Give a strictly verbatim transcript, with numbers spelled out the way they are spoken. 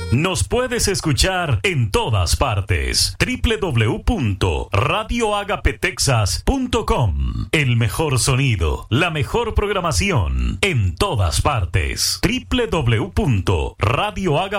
Nos puedes escuchar en todas partes. doble u doble u doble u punto radio agape texas punto com. El mejor sonido, la mejor programación en todas partes. doble u doble u doble u punto radio agape